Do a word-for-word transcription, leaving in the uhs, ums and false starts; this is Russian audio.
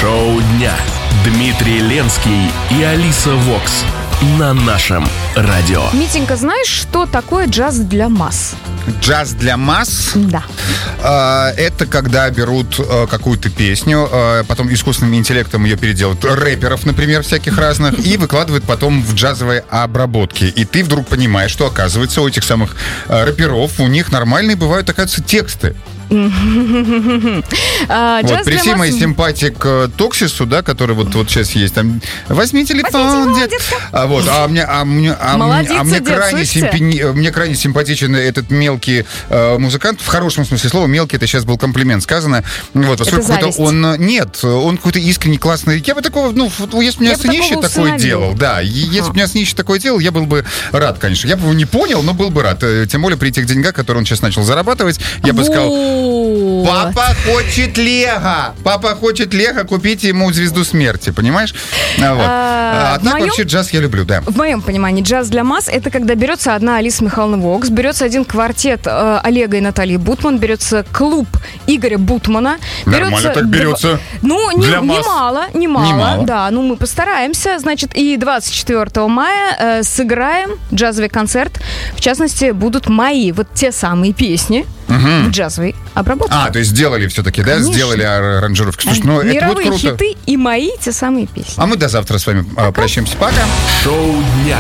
Шоу дня. Дмитрий Ленский и Алиса Вокс на нашем радио. Митенька, знаешь, что такое джаз для масс? Джаз для масс? Да. А, это когда берут а, какую-то песню, а, потом искусственным интеллектом ее переделают, рэперов, например, всяких разных, и выкладывают потом в джазовые обработки. И ты вдруг понимаешь, что, оказывается, у этих самых а, рэперов, у них нормальные бывают, оказывается, тексты. А, Вот, при всей масс... моей симпатии к Токсису, да, который вот, вот сейчас есть, там, возьми телефон, дед. А, вот, а мне, а мне, а Молодец, мне, а мне, дед, крайне симпи... мне крайне симпатичен этот мелкий э, музыкант, в хорошем смысле слова, мелкий, это сейчас был комплимент сказано. Вот, поскольку какой-то он, нет, он какой-то искренне классный. Я бы такого, ну, если бы меня Сынищий такое делал, да, если бы меня Сынищий такое делал, я был бы рад, конечно. Я бы его не понял, но был бы рад. Тем более при этих деньгах, которые он сейчас начал зарабатывать, я бы сказал... Папа хочет Лего. Папа хочет Лего, купите ему звезду смерти, понимаешь? Вот. А, а так моем... вообще джаз я люблю, да. В моем понимании джаз для масс — это когда берется одна Алиса Михайловна Вокс, берется один квартет э, Олега и Натальи Бутман, берется клуб Игоря Бутмана. Нормально берется... так берется. Д... Ну, не, для масс. немало, немало, немало. Да, ну мы постараемся. Значит, и двадцать четвёртого мая э, сыграем джазовый концерт. В частности, будут мои, вот те самые песни угу. в джазовой обработке. А, то есть сделали все-таки, да? Конечно. Сделали аранжировки. Слушай, ну мировые это вот круто. хиты и мои те самые песни. А мы до завтра с вами Пока. прощаемся. Пока. Шоу дня.